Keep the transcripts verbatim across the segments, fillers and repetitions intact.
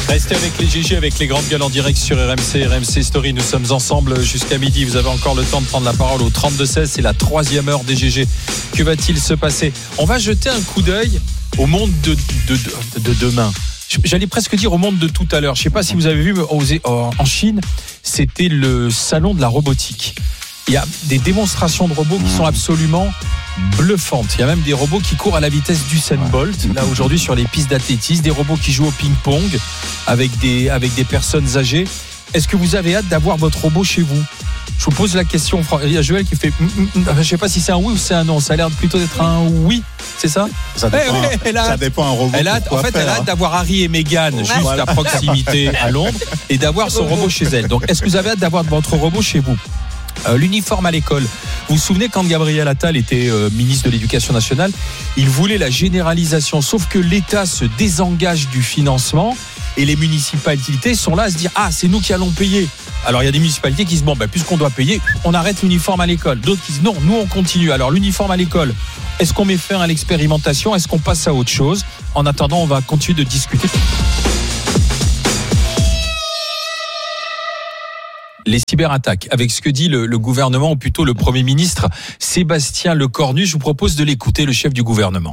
Restez avec les G G, avec les grandes gueules en direct sur R M C, R M C Story. Nous sommes ensemble jusqu'à midi. Vous avez encore le temps de prendre la parole au trente-deux seize. C'est la troisième heure des G G. Que va-t-il se passer ? On va jeter un coup d'œil au monde de, de, de, de demain. J'allais presque dire au monde de tout à l'heure. Je ne sais pas si vous avez vu en Chine, c'était le salon de la robotique. Il y a des démonstrations de robots qui sont absolument bluffantes. Il y a même des robots qui courent à la vitesse d'Usain Bolt, là aujourd'hui sur les pistes d'athlétisme, des robots qui jouent au ping-pong avec des, avec des personnes âgées. Est-ce que vous avez hâte d'avoir votre robot chez vous ? Je vous pose la question. Il y a Joël qui fait je ne sais pas si c'est un oui ou c'est un non. Ça a l'air plutôt d'être un oui, c'est ça ? Ça dépend, eh, ouais, ça dépend un robot. Elle a, en fait, faire, elle a hâte hein. d'avoir Harry et Meghan juste voilà. à proximité à Londres et d'avoir son robot chez elle. Donc, est-ce que vous avez hâte d'avoir votre robot chez vous ? Euh, l'uniforme à l'école. Vous vous souvenez quand Gabriel Attal était euh, ministre de l'Éducation nationale, il voulait la généralisation, sauf que l'État se désengage du financement et les municipalités sont là à se dire ah c'est nous qui allons payer. Alors il y a des municipalités qui disent bon ben puisqu'on doit payer, on arrête l'uniforme à l'école. D'autres qui disent non, nous on continue. Alors l'uniforme à l'école, est-ce qu'on met fin à l'expérimentation ? Est-ce qu'on passe à autre chose ? En attendant, on va continuer de discuter. Les cyberattaques, avec ce que dit le, le gouvernement, ou plutôt le Premier ministre Sébastien Lecornu. Je vous propose de l'écouter, le chef du gouvernement.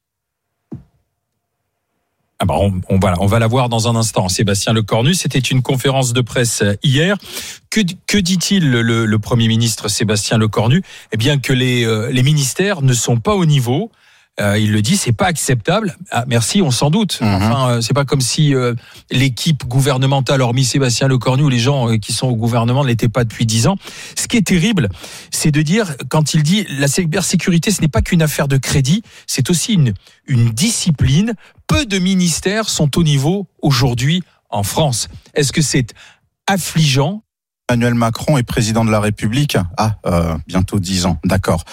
Ah bah on, on, va, on va la voir dans un instant. Sébastien Lecornu, c'était une conférence de presse hier. Que, que dit-il le, le Premier ministre Sébastien Lecornu ? Eh bien que les, euh, les ministères ne sont pas au niveau. Euh, il le dit, c'est pas acceptable. Ah, merci, on s'en doute. Mm-hmm. Enfin, euh, c'est pas comme si euh, l'équipe gouvernementale, hormis Sébastien Lecornu, ou les gens euh, qui sont au gouvernement ne l'étaient pas depuis dix ans. Ce qui est terrible, c'est de dire, quand il dit la cybersécurité, ce n'est pas qu'une affaire de crédit, c'est aussi une, une discipline. Peu de ministères sont au niveau aujourd'hui en France. Est-ce que c'est affligeant ? Emmanuel Macron est président de la République. Ah, euh, bientôt dix ans, d'accord.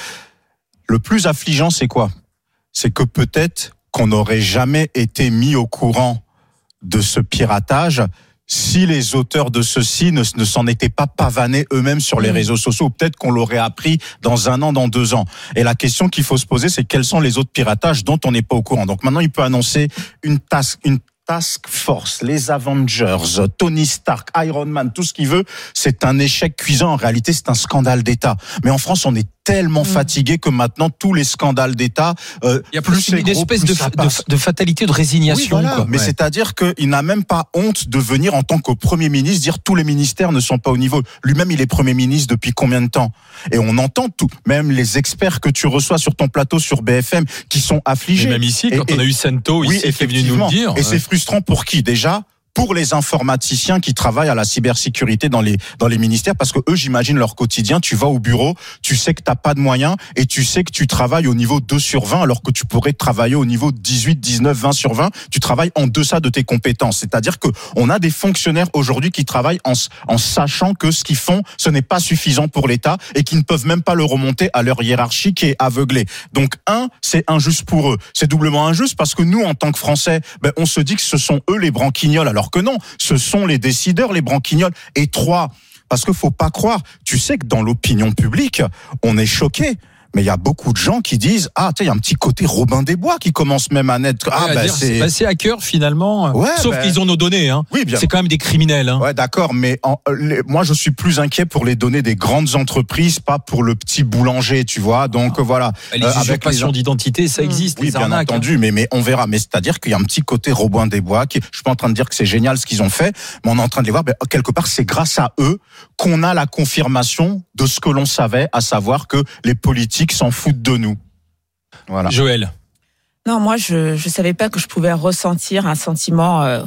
Le plus affligeant, c'est quoi ? C'est que peut-être qu'on n'aurait jamais été mis au courant de ce piratage si les auteurs de ceci ne, ne s'en étaient pas pavanés eux-mêmes sur les réseaux sociaux. Peut-être qu'on l'aurait appris dans un an, dans deux ans. Et la question qu'il faut se poser, c'est quels sont les autres piratages dont on n'est pas au courant. Donc maintenant, il peut annoncer une task, une Task Force, les Avengers, Tony Stark, Iron Man, tout ce qu'il veut, c'est un échec cuisant. En réalité, c'est un scandale d'État. Mais en France, on est tellement mmh. fatigué que maintenant tous les scandales d'État, euh, il y a plus, plus une gros, espèce plus de, de, de fatalité, de résignation. Oui, voilà. quoi. Mais ouais. c'est-à-dire qu'il n'a même pas honte de venir en tant que Premier ministre dire tous les ministères ne sont pas au niveau. Lui-même, il est Premier ministre depuis combien de temps ? Et on entend tout, même les experts que tu reçois sur ton plateau sur B F M qui sont affligés. Et même ici, quand et, on a eu Sento oui, ici qui est venu nous le dire. Et ouais. c'est frustrant pour qui déjà ? Pour les informaticiens qui travaillent à la cybersécurité dans les dans les ministères, parce que eux, j'imagine leur quotidien. Tu vas au bureau, tu sais que t'as pas de moyens et tu sais que tu travailles au niveau deux sur vingt, alors que tu pourrais travailler au niveau dix-huit, dix-neuf, vingt sur vingt. Tu travailles en deçà de tes compétences. C'est-à-dire que on a des fonctionnaires aujourd'hui qui travaillent en en sachant que ce qu'ils font, ce n'est pas suffisant pour l'État et qui ne peuvent même pas le remonter à leur hiérarchie qui est aveuglée. Donc un, c'est injuste pour eux. C'est doublement injuste parce que nous, en tant que Français, ben on se dit que ce sont eux les branquignols, alors que non, ce sont les décideurs, les branquignols. Et trois, parce qu'il faut pas croire, tu sais que dans l'opinion publique, on est choqué. Mais il y a beaucoup de gens qui disent ah tu sais il y a un petit côté Robin des Bois qui commence même à naître. Ah ouais, bah dire, c'est bah, c'est hacker finalement. Ouais, sauf bah... qu'ils ont nos données hein. Oui, bien. C'est quand même des criminels hein. Ouais, d'accord, mais en, les, moi je suis plus inquiet pour les données des grandes entreprises, pas pour le petit boulanger, tu vois. Donc ah. voilà. Les euh, usurpations les... d'identité, ça existe. Oui, les bien arnaques, entendu, hein. mais mais on verra. Mais c'est-à-dire qu'il y a un petit côté Robin des Bois. Qui, je suis pas en train de dire que c'est génial ce qu'ils ont fait, mais on est en train de les voir. Ben, quelque part, c'est grâce à eux qu'on a la confirmation de ce que l'on savait, à savoir que les politiques s'en foutent de nous. Voilà. Joël. Non, moi, je je savais pas que je pouvais ressentir un sentiment euh,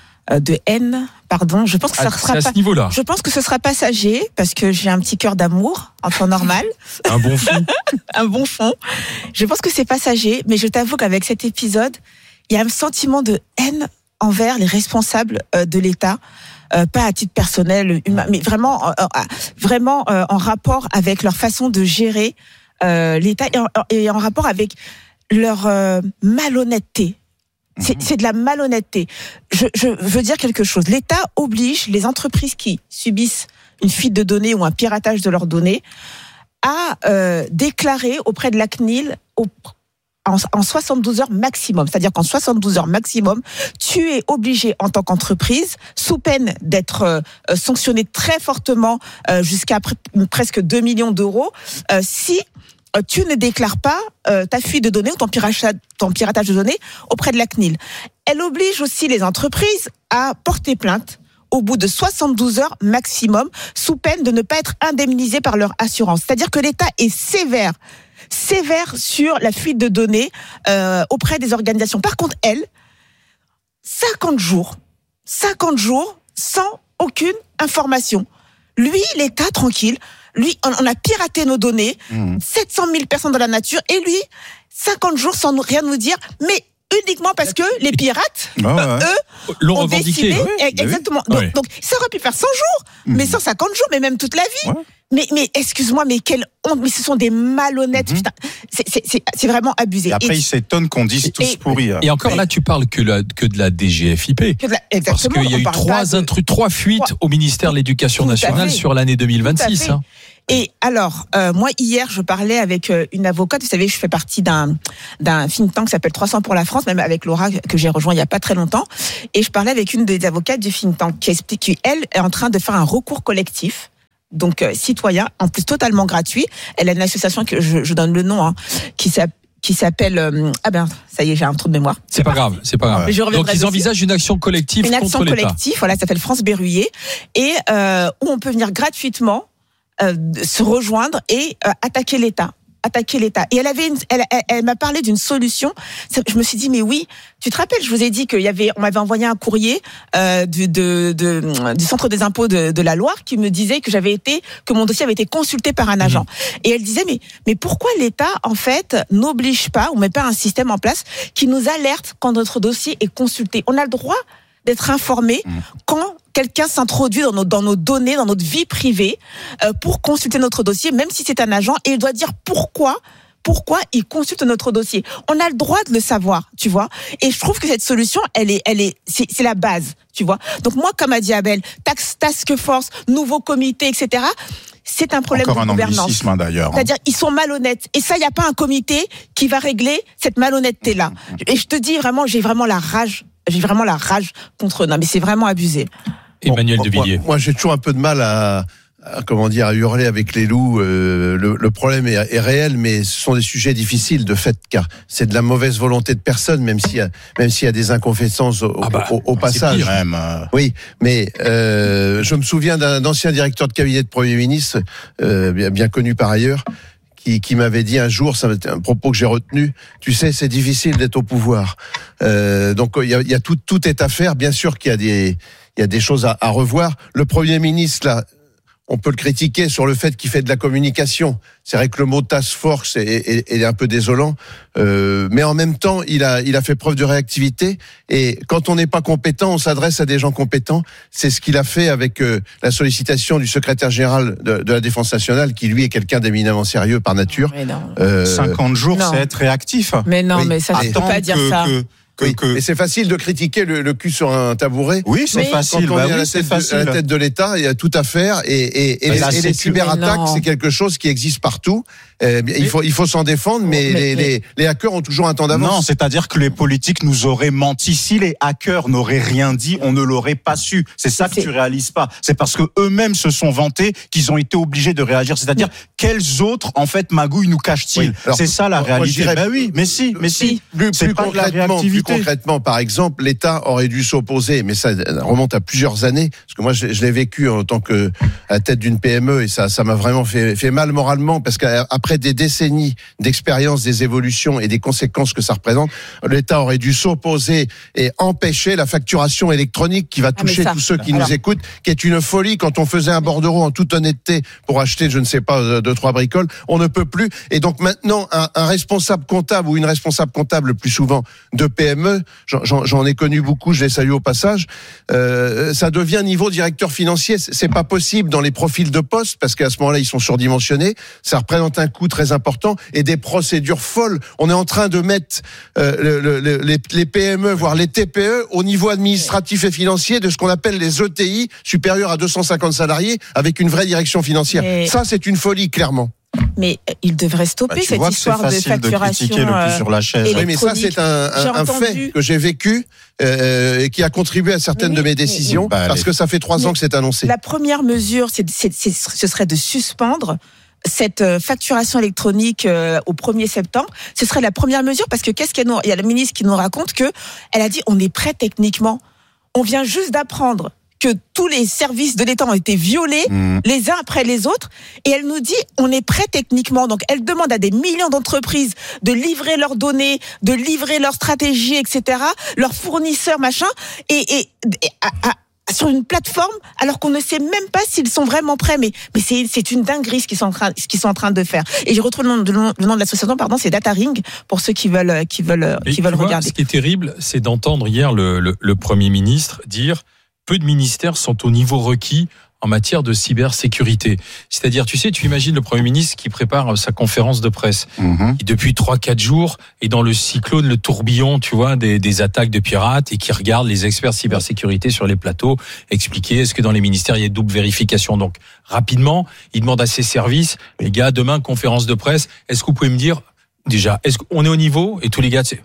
de haine. Pardon, je pense que ça ah, sera à pas. Ce niveau-là. Je pense que ce sera passager parce que j'ai un petit cœur d'amour en temps normal. Un bon fond. un bon fond. Je pense que c'est passager, mais je t'avoue qu'avec cet épisode, il y a un sentiment de haine envers les responsables euh, de l'État. Euh, pas à titre personnel, humain, mais vraiment, euh, euh, vraiment euh, en rapport avec leur façon de gérer euh, l'État et en, et en rapport avec leur euh, malhonnêteté. C'est, c'est de la malhonnêteté. Je, je veux dire quelque chose. L'État oblige les entreprises qui subissent une fuite de données ou un piratage de leurs données à euh, déclarer auprès de la C N I L, au, en, en soixante-douze heures maximum. C'est-à-dire qu'en soixante-douze heures maximum, tu es obligé en tant qu'entreprise, sous peine d'être euh, sanctionné très fortement euh, jusqu'à pr- presque deux millions d'euros, euh, si euh, tu ne déclares pas euh, ta fuite de données ou ton piratage, ton piratage de données auprès de la C N I L. Elle oblige aussi les entreprises à porter plainte au bout de soixante-douze heures maximum, sous peine de ne pas être indemnisées par leur assurance. C'est-à-dire que l'État est sévère, sévère sur la fuite de données euh, auprès des organisations. Par contre, elle, cinquante jours, cinquante jours sans aucune information. Lui, l'État, tranquille, lui, on, on a piraté nos données, mmh. sept cent mille personnes dans la nature, et lui, cinquante jours sans rien nous dire, mais uniquement parce que les pirates, oh ouais. eux, l'ont ont revendiqué. décidé, Oui, exactement. oui. Donc, oui. donc, ça aurait pu faire cent jours, mmh. mais cent cinquante jours, mais même toute la vie. Ouais. Mais, mais excuse-moi, mais quelle honte, mais ce sont des malhonnêtes, mmh. putain, c'est, c'est, c'est, c'est vraiment abusé. Et après, et, ils s'étonnent qu'on dise et, tous pourris. Et encore et, là, tu parles que, la, que de la D G F I P. Que de la, exactement. Parce qu'il y a eu trois, de... intru, trois fuites trois... au ministère de l'Éducation nationale sur l'année deux mille vingt-six. Hein. Et alors, euh, moi, hier, je parlais avec euh, une avocate. Vous savez, je fais partie d'un, d'un think tank qui s'appelle trois cents pour la France, même avec Laura, que j'ai rejoint il n'y a pas très longtemps. Et je parlais avec une des avocates du think tank qui explique qu'elle est en train de faire un recours collectif. Donc, euh, citoyen, en plus totalement gratuit. Elle a une association, que je, je donne le nom, hein, qui s'appelle qui s'appelle euh, ah ben ça y est, j'ai un trou de mémoire. C'est, c'est pas grave, c'est pas grave. Ouais. Donc ils envisagent une action collective une contre action l'État. collective, voilà, ça s'appelle France Berruyer, et euh, où on peut venir gratuitement euh, se rejoindre et euh, attaquer l'État. attaquer l'État. Et elle avait, une, elle, elle, elle m'a parlé d'une solution. Je me suis dit, mais oui, tu te rappelles, je vous ai dit qu'il y avait, on m'avait envoyé un courrier euh, du, de, de, du Centre des impôts de, de la Loire qui me disait que j'avais été, que mon dossier avait été consulté par un agent. Mmh. Et elle disait, mais, mais pourquoi l'État, en fait, n'oblige pas ou met pas un système en place qui nous alerte quand notre dossier est consulté? On a le droit d'être informé mmh. quand quelqu'un s'introduit dans nos, dans nos données, dans notre vie privée, euh, pour consulter notre dossier, même si c'est un agent, et il doit dire pourquoi, pourquoi il consulte notre dossier. On a le droit de le savoir, tu vois. Et je trouve que cette solution, elle est, elle est, c'est, c'est la base, tu vois. Donc moi, comme a dit Abel, tax, task force, nouveau comité, et cetera. C'est un problème Encore de un gouvernance. anglicisme, hein, d'ailleurs. C'est-à-dire, ils sont malhonnêtes. Et ça, il n'y a pas un comité qui va régler cette malhonnêteté-là. Et je te dis vraiment, j'ai vraiment la rage. J'ai vraiment la rage contre eux. Non, mais c'est vraiment abusé. Emmanuel bon, de Villiers. Moi, moi, j'ai toujours un peu de mal à, à comment dire, à hurler avec les loups. Euh, le, le problème est, est réel, mais ce sont des sujets difficiles de fait, car c'est de la mauvaise volonté de personne, même s'il y a, même s'il y a des inconfessances au, ah bah, au, au passage. Pire, même. Oui, mais euh, je me souviens d'un ancien directeur de cabinet de Premier ministre, euh, bien, bien connu par ailleurs, qui, qui m'avait dit un jour, ça c'était un propos que j'ai retenu, tu sais, c'est difficile d'être au pouvoir. Euh, donc il y a, il y a tout, tout est à faire. Bien sûr qu'il y a des, il y a des choses à, à revoir. Le Premier ministre, là, on peut le critiquer sur le fait qu'il fait de la communication. C'est vrai que le mot task force est, est, est un peu désolant, euh, mais en même temps, il a, il a fait preuve de réactivité. Et quand on n'est pas compétent, on s'adresse à des gens compétents. C'est ce qu'il a fait avec euh, la sollicitation du secrétaire général de, de la Défense nationale, qui lui est quelqu'un d'éminemment sérieux par nature. Euh, cinquante jours, non. C'est être réactif. Mais non, oui. mais ça, je peux pas dire que, ça. Que... Que, oui, que... mais c'est facile de critiquer le, le cul sur un tabouret. Oui, c'est mais facile. Quand on bah est oui, à, la tête de, à la tête de l'État, il y a tout à faire. Et, et, et, les, et les cyberattaques, c'est quelque chose qui existe partout. Euh, mais, il faut, il faut s'en défendre, mais, mais, les, mais les, les hackers ont toujours un temps d'avance. Non, c'est-à-dire que les politiques nous auraient menti. Si les hackers n'auraient rien dit, on ne l'aurait pas su. C'est ça que c'est... tu réalises pas. C'est parce que eux-mêmes se sont vantés qu'ils ont été obligés de réagir. C'est-à-dire, oui. quels autres, en fait, magouilles nous cachent-ils? Oui. Alors, c'est ça la réalité. Dirais, ben oui, mais si, mais si. Plus, plus, plus concrètement, plus concrètement, par exemple, l'État aurait dû s'opposer, mais ça remonte à plusieurs années, parce que moi, je, je l'ai vécu en tant que à la tête d'une P M E, et ça, ça m'a vraiment fait, fait mal moralement, parce qu'après des décennies d'expérience des évolutions et des conséquences que ça représente, l'État aurait dû s'opposer et empêcher la facturation électronique qui va toucher ah ça, tous ceux qui alors... nous écoutent, qui est une folie. Quand on faisait un bordereau en toute honnêteté pour acheter, je ne sais pas, deux, trois bricoles, on ne peut plus. Et donc maintenant, un, un responsable comptable ou une responsable comptable, le plus souvent de P M E, j'en, j'en ai connu beaucoup, je les salue au passage, euh, ça devient niveau directeur financier. C'est pas possible dans les profils de poste, parce qu'à ce moment-là, ils sont surdimensionnés. Ça représente un coût très important et des procédures folles. On est en train de mettre euh, le, le, les, les P M E, voire les T P E, au niveau administratif et financier de ce qu'on appelle les E T I, supérieurs à deux cent cinquante salariés, avec une vraie direction financière. Et... Ça, c'est une folie, clairement. Mais il devrait stopper bah, tu cette vois histoire que c'est de facile facturation. De critiquer le plus sur la chaise. Oui, mais ça, c'est un, un, un fait que j'ai vécu euh, et qui a contribué à certaines oui, de mes décisions, mais, mais, bah, parce allez. que ça fait trois ans que c'est annoncé. La première mesure, c'est, c'est, c'est, ce serait de suspendre cette facturation électronique euh, au premier septembre. Ce serait la première mesure, parce que qu'est-ce qu'elle nous... Il y a la ministre qui nous raconte que elle a dit on est prêt techniquement. On vient juste d'apprendre que tous les services de l'État ont été violés mmh. les uns après les autres, et elle nous dit on est prêt techniquement. Donc elle demande à des millions d'entreprises de livrer leurs données, de livrer leurs stratégies, et cetera, leurs fournisseurs, machin, et, et, et à, à, sur une plateforme, alors qu'on ne sait même pas s'ils sont vraiment prêts. Mais, mais c'est, c'est une dinguerie ce qu'ils sont en train, ce qu'ils sont en train de faire. Et je retrouve le nom, le nom, le nom de l'association, pardon, c'est Dataring, pour ceux qui veulent, qui veulent, qui veulent vois, regarder. Ce qui est terrible, c'est d'entendre hier le, le, le Premier ministre dire peu de ministères sont au niveau requis en matière de cybersécurité. C'est-à-dire, tu sais, tu imagines le Premier ministre qui prépare sa conférence de presse, mmh. qui depuis trois quatre jours est dans le cyclone, le tourbillon, tu vois, des, des attaques de pirates, et qui regarde les experts cybersécurité sur les plateaux expliquer est-ce que dans les ministères il y a double vérification. Donc, rapidement, il demande à ses services, les gars, demain, conférence de presse, est-ce que vous pouvez me dire, déjà, est-ce qu'on est au niveau? Et tous les gars, c'est...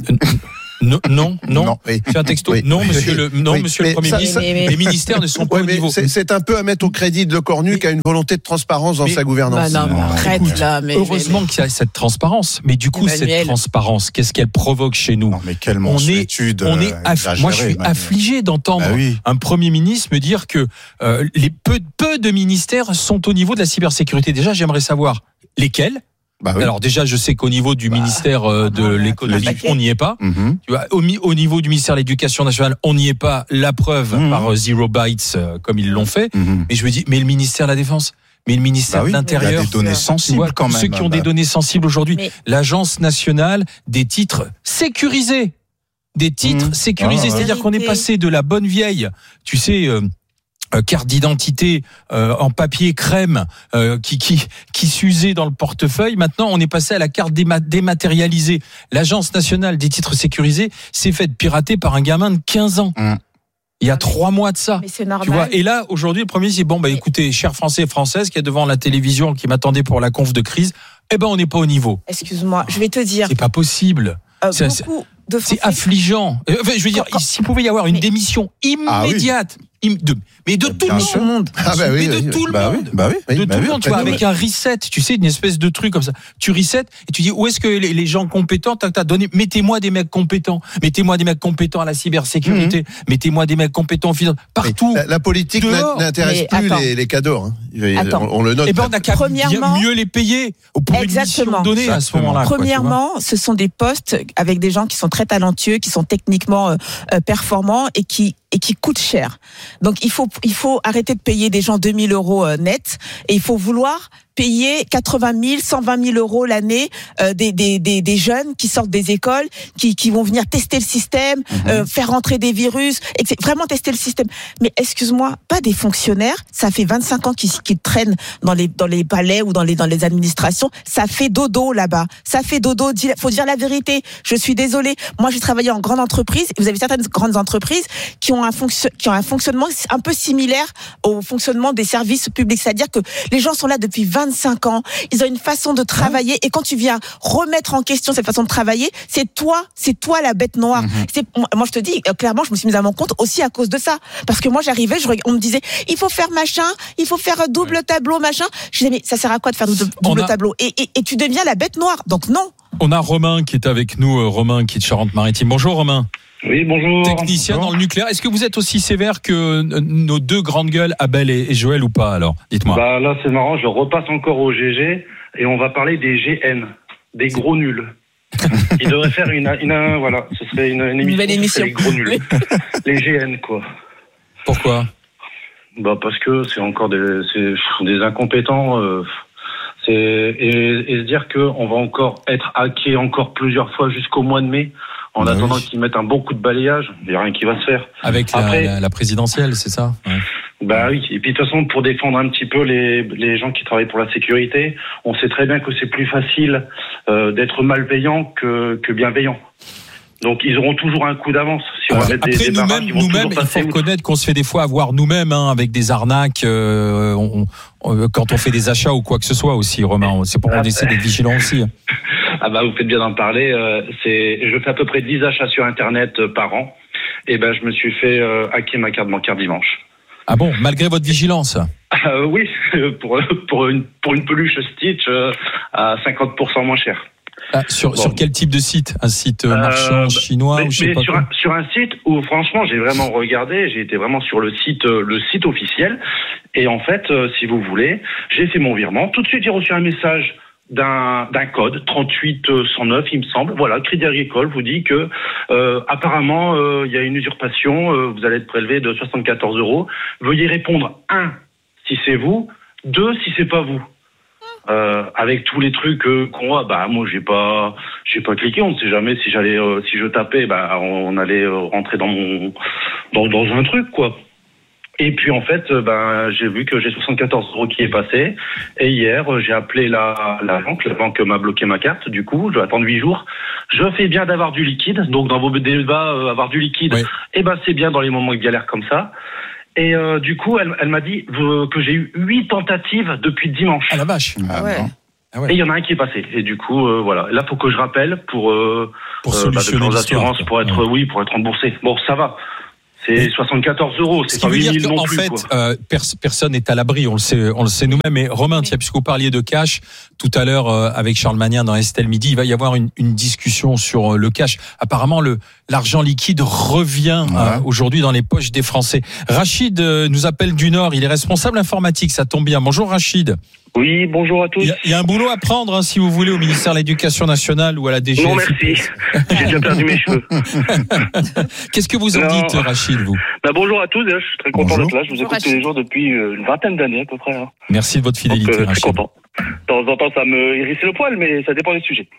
Non, non, non. non oui. Fais un texto. Oui. Non, monsieur le, non, oui. monsieur le Premier ça, ministre. Mais, mais, les ministères ne sont pas ouais, au niveau. C'est, c'est un peu à mettre au crédit de Le Cornu mais, qui a une volonté de transparence dans mais, sa gouvernance. Bah non, arrête Écoute, là. Mais, heureusement mais, qu'il y a cette transparence. Mais du coup, Emmanuel. cette transparence, qu'est-ce qu'elle provoque chez nous? Non, mais quelle mansuétude. On est, on est aff- moi, je suis Emmanuel. affligé d'entendre bah oui. un Premier ministre me dire que euh, les peu, peu de ministères sont au niveau de la cybersécurité. Déjà, j'aimerais savoir lesquels. Bah oui. Alors déjà, je sais qu'au niveau du bah, ministère euh, de l'économie, on n'y est pas. Mm-hmm. Tu vois, au, au niveau du ministère de l'Éducation nationale, on n'y est pas. La preuve mm-hmm. par euh, Zero Bytes, euh, comme ils l'ont fait. Mm-hmm. Mais je me dis, mais le ministère de la Défense, mais le ministère bah oui, de l'Intérieur, il y a des données sensibles vois, quand même. Ceux qui ont bah. des données sensibles aujourd'hui, mais... l'Agence nationale des titres sécurisés, des titres mmh. sécurisés, ah, c'est-à-dire qu'on est passé de la bonne vieille, tu sais. Euh, Euh, carte d'identité euh, en papier crème euh, qui qui qui s'usait dans le portefeuille. Maintenant, on est passé à la carte déma- dématérialisée. L'Agence nationale des titres sécurisés s'est faite pirater par un gamin de quinze ans. Mmh. Il y a trois mois de ça. Mais c'est normal. Tu vois. Et là, aujourd'hui, le Premier ministre dit bon, bah écoutez, chers Français et Françaises qui est devant la télévision, qui m'attendaient pour la conf de crise, eh ben on n'est pas au niveau. Excuse-moi, je vais te dire. C'est pas possible. Euh, c'est, beaucoup de Français... c'est affligeant. Enfin, je veux dire, quand... s'il pouvait y avoir une mais... démission immédiate. Ah oui. De, mais de tout Bien le sûr. monde. Ah bah oui, mais de oui, tout oui. le bah monde. Oui, bah oui, de bah tout oui, le monde, tu vois, avec un reset, tu sais, une espèce de truc comme ça. Tu reset et tu dis où est-ce que les, les gens compétents t'as, t'as donné. Mettez-moi des mecs compétents. Mettez-moi des mecs compétents à la cybersécurité. Mmh. Mettez-moi des mecs compétents au final. Partout. La, la politique dehors. n'intéresse mais plus les, les cadeaux. Hein. On, on le note. Et ben on a qu'à mieux les payer pour exactement. Une donnée à ce moment-là. Premièrement, quoi, ce sont des postes avec des gens qui sont très talentueux, qui sont techniquement euh, performants et qui et qui coûtent cher. Donc il faut il faut arrêter de payer des gens deux mille euros euh, net et il faut vouloir payer quatre-vingt mille, cent vingt mille euros l'année euh, des, des, des, des jeunes qui sortent des écoles, qui, qui vont venir tester le système, mmh. euh, faire rentrer des virus, et vraiment tester le système. Mais excuse-moi, pas des fonctionnaires, ça fait vingt-cinq ans qu'ils, qu'ils traînent dans les, dans les palais ou dans les, dans les administrations, ça fait dodo là-bas, ça fait dodo, faut dire la vérité, je suis désolée. Moi j'ai travaillé en grande entreprise, vous avez certaines grandes entreprises qui ont un, fonction, qui ont un fonctionnement un peu similaire au fonctionnement des services publics, c'est-à-dire que les gens sont là depuis vingt-cinq ans, ils ont une façon de travailler et quand tu viens remettre en question cette façon de travailler, c'est toi, c'est toi la bête noire. Mmh. C'est, moi je te dis, clairement je me suis mise à mon compte aussi à cause de ça. Parce que moi j'arrivais, je, on me disait, il faut faire machin, il faut faire double ouais. tableau, machin. Je disais, mais ça sert à quoi de faire double, double a... tableau et, et, et tu deviens la bête noire, donc non. On a Romain qui est avec nous, Romain qui est de Charente-Maritime. Bonjour Romain. Oui, bonjour. Technicien bonjour. Dans le nucléaire. Est-ce que vous êtes aussi sévère que nos deux grandes gueules, Abel et Joël, ou pas alors? Dites-moi. Bah là, c'est marrant, je repasse encore au G G et on va parler des G N, des gros nuls. Il devrait faire une, une, une voilà, ce serait une, une émission, émission. Les gros nuls, les G N quoi. Pourquoi? Bah parce que c'est encore des, c'est des incompétents. Euh, c'est et, et se dire que on va encore être hacké encore plusieurs fois jusqu'au mois de mai. En bah attendant oui. qu'ils mettent un bon coup de balayage, il n'y a rien qui va se faire. Avec la, Après, la, la présidentielle, c'est ça? Ouais. Bah oui. Et puis de toute façon, pour défendre un petit peu les, les gens qui travaillent pour la sécurité, on sait très bien que c'est plus facile euh, d'être malveillant que, que bienveillant. Donc ils auront toujours un coup d'avance. Si on Alors, va mettre après des, des nous-mêmes, barrages, ils vont nous-mêmes, toujours il faut passer reconnaître qu'on se fait des fois avoir nous-mêmes hein, avec des arnaques euh, on, on, quand on fait des achats ou quoi que ce soit aussi, Romain. C'est pour on essaie d'être vigilant aussi. Ah bah vous faites bien d'en parler. Euh, c'est, je fais à peu près dix achats sur Internet euh, par an. Et ben je me suis fait euh, hacker ma carte bancaire dimanche. Ah bon, malgré votre vigilance? Euh, oui, pour pour une pour une peluche Stitch euh, à cinquante pour cent moins cher. Ah, sur, bon. sur quel type de site? Un site marchand euh, chinois mais, ou je sais mais pas sur, quoi. un, sur un site où franchement j'ai vraiment regardé, j'ai été vraiment sur le site le site officiel et en fait euh, si vous voulez, j'ai fait mon virement. Tout de suite j'ai reçu un message d'un d'un code trente-huit cent neuf il me semble. Voilà, Crédit Agricole vous dit que euh, apparemment euh, il y a une usurpation, euh, vous allez être prélevé de soixante-quatorze euros. Veuillez répondre un si c'est vous, deux si c'est pas vous. Euh, avec tous les trucs euh, qu'on voit, bah moi j'ai pas, j'ai pas cliqué. On ne sait jamais si j'allais, euh, si je tapais, bah on, on allait euh, rentrer dans mon, dans, dans un truc quoi. Et puis en fait, euh, ben j'ai vu que j'ai soixante-quatorze euros qui est passé. Et hier, euh, j'ai appelé la, la banque. La banque m'a bloqué ma carte. Du coup, je vais attendre huit jours. Je fais bien d'avoir du liquide. Donc dans vos débats, euh, avoir du liquide, oui. Et ben c'est bien dans les moments de galère comme ça. Et euh, du coup, elle, elle m'a dit euh, que j'ai eu huit tentatives depuis dimanche. Ah la vache. Ah ouais. Ah ouais. Et il y en a un qui est passé. Et du coup, euh, voilà. Là, faut que je rappelle pour euh, pour euh, bah, solutionner l'histoire, pour être, ouais. oui, pour être remboursé. Bon, ça va. C'est soixante-quatorze euros, c'est pas huit mille non plus. En fait, euh, pers- personne n'est à l'abri, on le sait, on le sait nous-mêmes. Mais Romain, tiens, puisque vous parliez de cash tout à l'heure euh, avec Charles Magnien dans Estelle Midi, il va y avoir une, une discussion sur euh, le cash. Apparemment, le l'argent liquide revient ouais. euh, aujourd'hui dans les poches des Français. Rachid euh, nous appelle du Nord, il est responsable informatique, ça tombe bien. Bonjour Rachid. Oui, bonjour à tous. Il y a, il y a un boulot à prendre, hein, si vous voulez, au ministère de l'Éducation nationale ou à la D G F. Non, merci. J'ai déjà perdu mes cheveux. Qu'est-ce que vous en non. dites, Rachid, vous? Bah, bonjour à tous. Je suis très content bonjour. d'être là. Je vous écoute tous les jours depuis une vingtaine d'années à peu près. Hein. Merci de votre fidélité, Donc, euh, Rachid. Très content. De temps en temps, ça me hérisse le poil, mais ça dépend des sujets.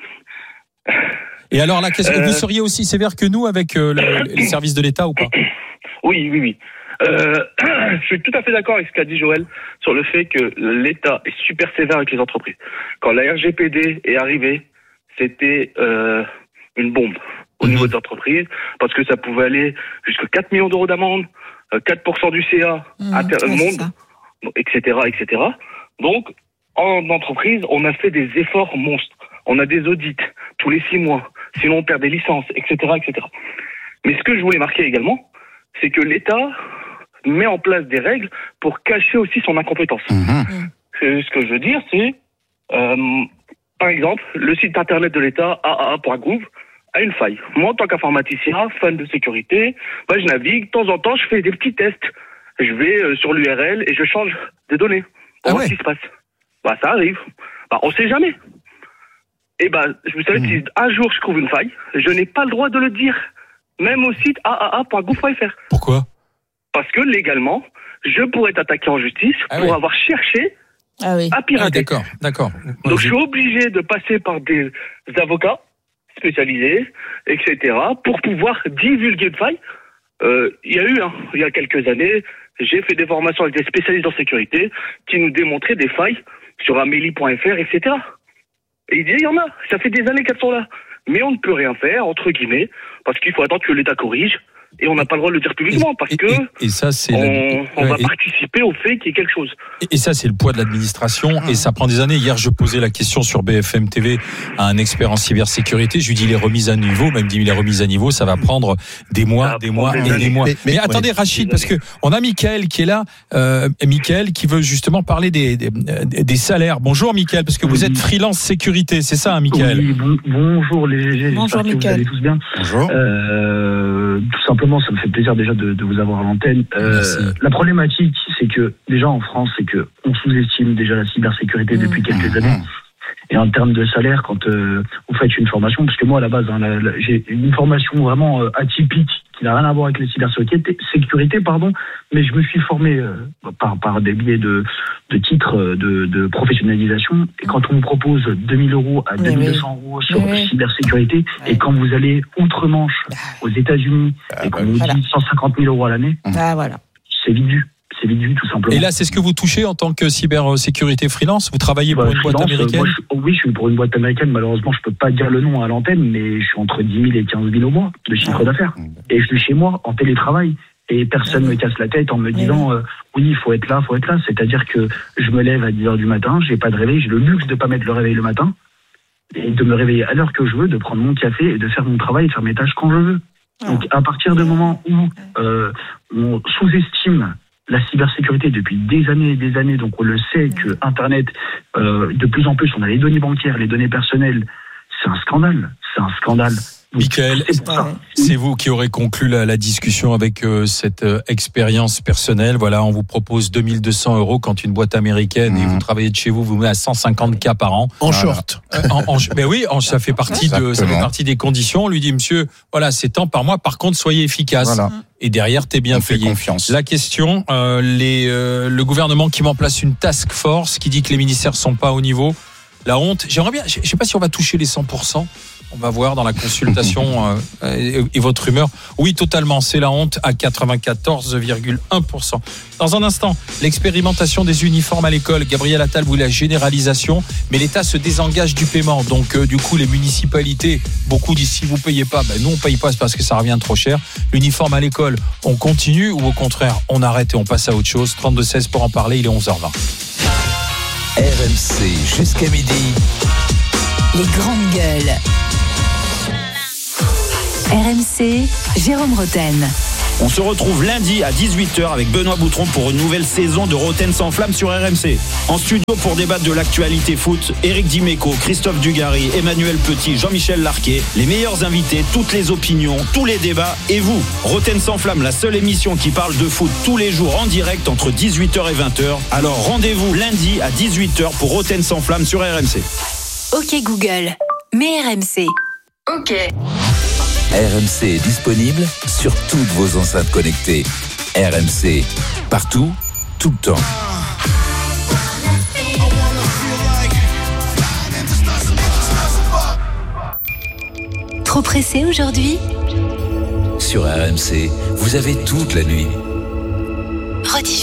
Et alors là, qu'est-ce que euh... vous seriez aussi sévère que nous avec euh, le, les services de l'État ou pas? Oui, oui, oui. Euh, je suis tout à fait d'accord avec ce qu'a dit Joël sur le fait que l'État est super sévère avec les entreprises. Quand la R G P D est arrivée, c'était euh, une bombe au mmh. niveau des entreprises parce que ça pouvait aller jusqu'à quatre millions d'euros d'amende, quatre pour cent du C A mmh, à ter- ouais, monde, et cetera, et cetera. Donc, en entreprise, on a fait des efforts monstres. On a des audits tous les six mois, sinon on perd des licences, et cetera, et cetera. Mais ce que je voulais marquer également, c'est que l'État met en place des règles pour cacher aussi son incompétence. Mmh. Ce que je veux dire, c'est, euh, par exemple, le site internet de l'État, a a a point gouv, a une faille. Moi, en tant qu'informaticien, fan de sécurité, bah, je navigue, de temps en temps, je fais des petits tests. Je vais euh, sur l'U R L et je change des données pour ah voir ouais. ce qui se passe. Bah, ça arrive. Bah, on sait jamais. Et bah, vous savez, mmh. si un jour je trouve une faille, je n'ai pas le droit de le dire, même au site a a a point gouv point f r. Pourquoi ? Parce que légalement, je pourrais être attaqué en justice ah pour oui. avoir cherché ah oui. à pirater. Ah, d'accord, d'accord. Donc je suis obligé de passer par des avocats spécialisés, et cetera, pour pouvoir divulguer de failles. Euh, il y a eu, hein, il y a quelques années, j'ai fait des formations avec des spécialistes en sécurité qui nous démontraient des failles sur amélie point f r, et cetera. Et il dit, il y en a, ça fait des années qu'elles sont là. Mais on ne peut rien faire, entre guillemets, parce qu'il faut attendre que l'État corrige. Et on n'a pas le droit de le dire publiquement parce et, que et, et ça, c'est on, la... on va et... participer au fait qu'il y ait quelque chose. Et, et ça, c'est le poids de l'administration mmh. et ça prend des années. Hier, je posais la question sur B F M T V à un expert en cybersécurité. Je lui dis les remises à niveau, même dit les remises à niveau, ça va prendre des mois, des mois et des mois. Mais, mais, mais attendez, ouais. Rachid, parce que on a Mickaël qui est là, euh, Mickaël qui veut justement parler des, des, des salaires. Bonjour Mickaël, parce que oui. vous êtes freelance sécurité, c'est ça, hein, Mickaël? Oui, bon, bonjour les G G. Bonjour Mickaël. Vous allez tous bien. Bonjour. Euh, tout simplement, ça me fait plaisir déjà de, de vous avoir à l'antenne. Euh, la problématique, c'est que déjà en France, c'est que on sous-estime déjà la cybersécurité mmh. depuis quelques années. Et en termes de salaire, quand euh, vous faites une formation, parce que moi à la base, hein, la, la, j'ai une formation vraiment euh, atypique qui n'a rien à voir avec les cybersécurité, sécurité, pardon, mais je me suis formé euh, par par des biais de de titres de, de professionnalisation. Et quand on vous propose deux mille euros à deux mille deux cents euros sur oui. cybersécurité, ouais. et quand vous allez outre-Manche aux États-Unis ah, et qu'on bah, vous voilà. dit cent cinquante mille euros à l'année, ah, voilà. c'est vite vu. c'est vite vu tout simplement. Et là, c'est ce que vous touchez en tant que cybersécurité freelance? Vous travaillez pour bah, une freelance, boîte américaine? moi, je, Oui, je suis pour une boîte américaine. Malheureusement, je peux pas dire le nom à l'antenne, mais je suis entre dix mille et quinze mille au mois de chiffre d'affaires. Et je suis chez moi en télétravail. Et personne me casse la tête en me disant euh, oui, il faut être là, il faut être là. C'est-à-dire que je me lève à dix heures du matin, j'ai pas de réveil, j'ai le luxe de pas mettre le réveil le matin et de me réveiller à l'heure que je veux, de prendre mon café et de faire mon travail et de faire mes tâches quand je veux. Donc à partir du moment où euh, on sous-estime la cybersécurité depuis des années et des années, donc on le sait que Internet, euh, de plus en plus, on a les données bancaires, les données personnelles, c'est un scandale, c'est un scandale. Mickaël, c'est vous qui aurez conclu la, la discussion avec euh, cette euh, expérience personnelle. Voilà, on vous propose deux mille deux cents euros quand une boîte américaine mmh. et vous travaillez de chez vous, vous met à cent cinquante K par an. En voilà. short. Euh, en, en, mais oui, en, ça fait partie de, ça fait partie des conditions. On lui dit, monsieur, voilà, c'est tant par mois. Par contre, soyez efficace. Voilà. Et derrière, t'es bien on payé. Confiance. La question, euh, les, euh, le gouvernement qui met en place une task force qui dit que les ministères sont pas au niveau. La honte. J'aimerais bien, je sais pas si on va toucher les cent pour cent. On va voir dans la consultation euh, et, et votre humeur. Oui, totalement, c'est la honte à quatre-vingt-quatorze virgule un pour cent. Dans un instant, l'expérimentation des uniformes à l'école. Gabriel Attal voulait la généralisation, mais l'État se désengage du paiement. Donc, euh, du coup, les municipalités, beaucoup disent si vous payez pas, ben nous on paye pas, c'est parce que ça revient trop cher. L'uniforme à l'école, on continue ou au contraire, on arrête et on passe à autre chose. trente-deux seize pour en parler, il est onze heures vingt. R M C jusqu'à midi. Les grandes gueules. R M C, Jérôme Rotten. On se retrouve lundi à dix-huit heures avec Benoît Boutron pour une nouvelle saison de Rotten sans flamme sur R M C. En studio pour débattre de l'actualité foot, Éric Dimeco, Christophe Dugarry, Emmanuel Petit, Jean-Michel Larquet, les meilleurs invités, toutes les opinions, tous les débats et vous. Rotten sans flamme, la seule émission qui parle de foot tous les jours en direct entre dix-huit heures et vingt heures. Alors rendez-vous lundi à dix-huit heures pour Rotten sans flamme sur R M C. Ok Google, mets R M C. Ok. R M C est disponible sur toutes vos enceintes connectées. R M C, partout, tout le temps. Trop pressé aujourd'hui ? Sur R M C, vous avez toute la nuit. Rediff.